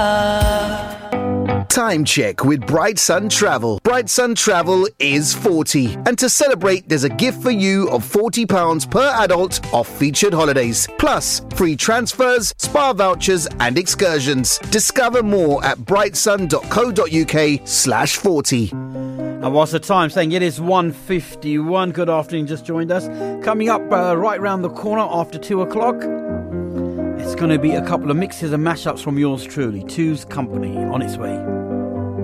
Time check with Bright Sun Travel. Bright Sun Travel is 40. And to celebrate, there's a gift for you of £40 per adult off featured holidays. Plus, free transfers, spa vouchers and excursions. Discover more at brightsun.co.uk/40. And what's the time? Saying it is 1:51. Good afternoon, just joined us. Coming up right round the corner after 2 o'clock. It's going to be a couple of mixes and mashups from yours truly. Two's Company on its way.